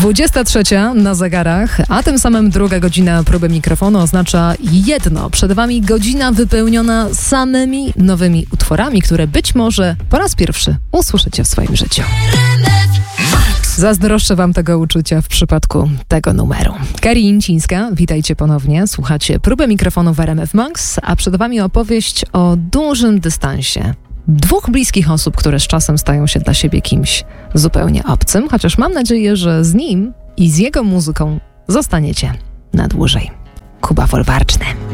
23 na zegarach, a tym samym druga godzina próby mikrofonu oznacza jedno. Przed Wami godzina wypełniona samymi nowymi utworami, które być może po raz pierwszy usłyszycie w swoim życiu. Zazdroszczę Wam tego uczucia w przypadku tego numeru. Kari Incińska, witajcie ponownie. Słuchacie próby mikrofonu w RMF Max, a przed Wami opowieść o dużym dystansie. Dwóch bliskich osób, które z czasem stają się dla siebie kimś zupełnie obcym, chociaż mam nadzieję, że z nim i z jego muzyką zostaniecie na dłużej. Kuba Folwarczny.